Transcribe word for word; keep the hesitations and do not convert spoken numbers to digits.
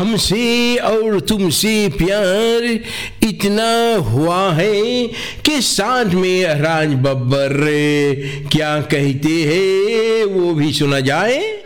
हमसे और तुमसे प्यार इतना हुआ है कि साथ में राज बब्बर क्या कहते हैं वो भी सुना जाए।